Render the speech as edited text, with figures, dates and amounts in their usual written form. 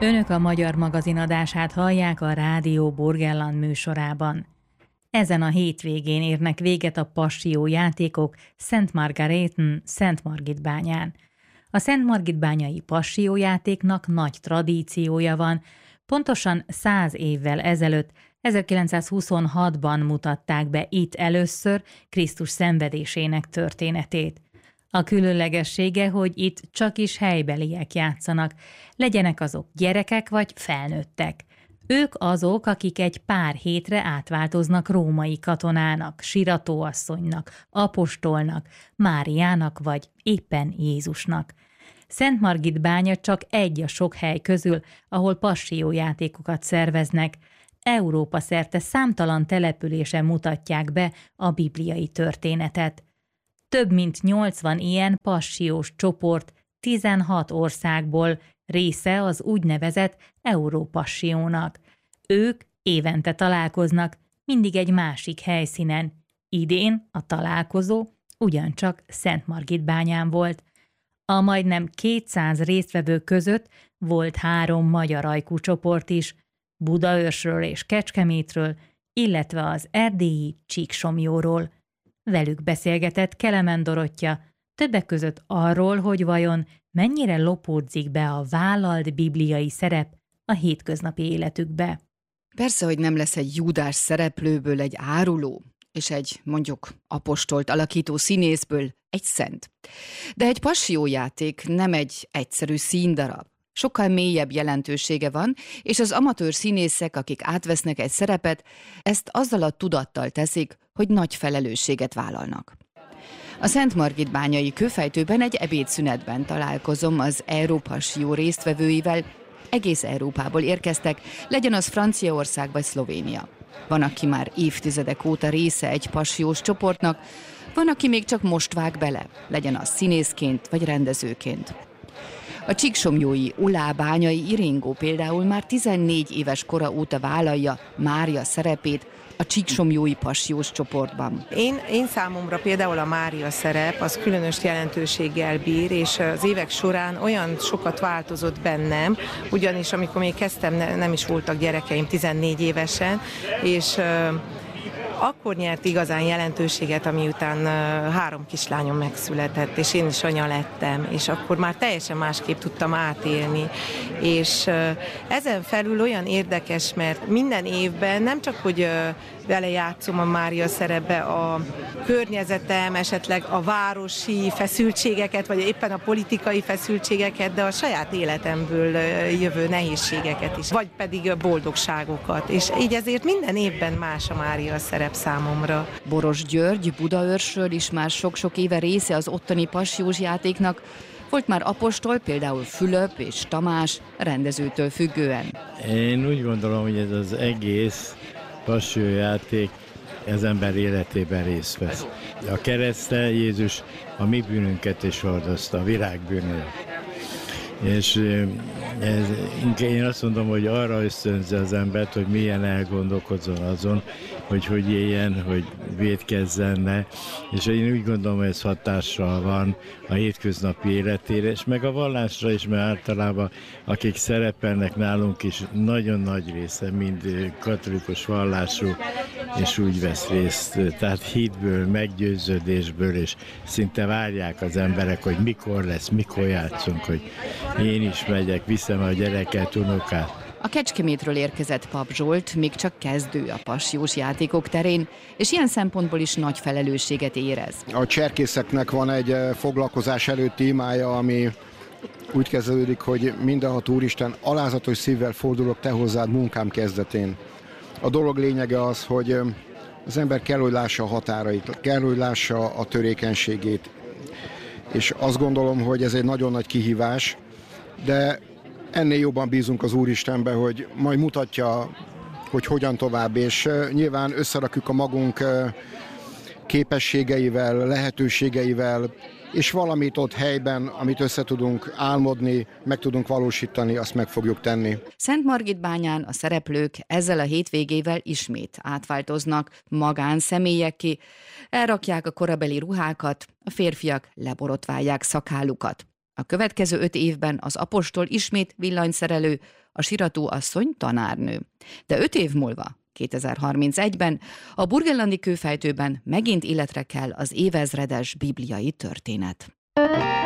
Önök a Magyar Magazin adását hallják a Rádió Burgenland műsorában. Ezen a hétvégén érnek véget a Passió játékok Szent Margaréten, Szentmargitbányán. A Szentmargitbányai Passió játéknak nagy tradíciója van, pontosan 100 évvel ezelőtt, 1926-ban mutatták be itt először Krisztus szenvedésének történetét. A különlegessége, hogy itt csak is helybeliek játszanak, legyenek azok gyerekek vagy felnőttek. Ők azok, akik egy pár hétre átváltoznak római katonának, siratóasszonynak, apostolnak, Máriának vagy éppen Jézusnak. Szentmargitbánya csak egy a sok hely közül, ahol passió-játékokat szerveznek. Európa szerte számtalan településen mutatják be a bibliai történetet. Több mint 80 ilyen passiós csoport 16 országból része az úgynevezett Európassiónak. Ők évente találkoznak, mindig egy másik helyszínen. Idén a találkozó ugyancsak Szentmargitbányán volt. A majdnem 200 résztvevő között volt 3 magyar ajkú csoport is, Budaörsről és Kecskemétről, illetve az erdélyi Csíksomjóról. Velük beszélgetett Kelemen Dorottya, többek között arról, hogy vajon mennyire lopódzik be a vállalt bibliai szerep a hétköznapi életükbe. Persze, hogy nem lesz egy Júdás szereplőből egy áruló, és egy mondjuk apostolt alakító színészből egy szent. De egy passió-játék nem egy egyszerű színdarab. Sokkal mélyebb jelentősége van, és az amatőr színészek, akik átvesznek egy szerepet, ezt azzal a tudattal teszik, hogy nagy felelősséget vállalnak. A Szentmargitbányai kőfejtőben egy ebédszünetben találkozom az Európassio résztvevőivel. Egész Európából érkeztek, legyen az Franciaország vagy Szlovénia. Van, aki már évtizedek óta része egy passiós csoportnak, van, aki még csak most vág bele, legyen az színészként vagy rendezőként. A csíksomjói Ulábányai Iringó például már 14 éves kora óta vállalja Mária szerepét a csíksomjói passiós csoportban. Én számomra például a Mária szerep az különös jelentőséggel bír, és az évek során olyan sokat változott bennem, ugyanis amikor még kezdtem, nem is voltak gyerekeim 14 évesen, és akkor nyert igazán jelentőséget, ami után 3 kislányom megszületett, és én is anya lettem, és akkor már teljesen másképp tudtam átélni. És ezen felül olyan érdekes, mert minden évben nem csak, hogy vele játszom a Mária szerepbe a környezetem, esetleg a városi feszültségeket, vagy éppen a politikai feszültségeket, de a saját életemből jövő nehézségeket is, vagy pedig boldogságokat. És így ezért minden évben más a Mária szerep számomra. Boros György Budaörsről is már sok-sok éve része az ottani passiós játéknak, volt már apostol, például Fülöp és Tamás, rendezőtől függően. Én úgy gondolom, hogy ez az egész passió-játék az ember életében részt vesz. A kereszten Jézus a mi bűnünket is hordozta, a világ bűnét. És én azt mondom, hogy arra ösztönzi az embert, hogy milyen elgondolkozzon azon, hogy éljen, hogy vétkezzen, és én úgy gondolom, hogy ez hatással van a hétköznapi életére, és meg a vallásra is, mert általában akik szerepelnek nálunk is, nagyon nagy része mind katolikus vallású, és úgy vesz részt, tehát hitből, meggyőződésből, és szinte várják az emberek, hogy mikor lesz, mikor játszunk, hogy én is megyek, viszem a gyereket, unokát. A Kecskemétről érkezett Pap Zsolt még csak kezdő a passiós játékok terén, és ilyen szempontból is nagy felelősséget érez. A cserkészeknek van egy foglalkozás előtti imája, ami úgy kezdődik, hogy mindenható Úristen, alázatos szívvel fordulok te hozzád munkám kezdetén. A dolog lényege az, hogy az ember kell, hogy lássa a határait, kell, hogy lássa a törékenységét. És azt gondolom, hogy ez egy nagyon nagy kihívás, de ennél jobban bízunk az Úristenbe, hogy majd mutatja, hogy hogyan tovább, és nyilván összerakjuk a magunk képességeivel, lehetőségeivel, és valamit ott helyben, amit össze tudunk álmodni, meg tudunk valósítani, azt meg fogjuk tenni. Szentmargitbányán a szereplők ezzel a hétvégével ismét átváltoznak magánszemélyekké, elrakják a korabeli ruhákat, a férfiak leborotválják szakállukat. A következő 5 évben az apostol ismét villanyszerelő, a sirató asszony tanárnő. De 5 év múlva, 2031-ben a burgenlandi kőfejtőben megint életre kell az évezredes bibliai történet.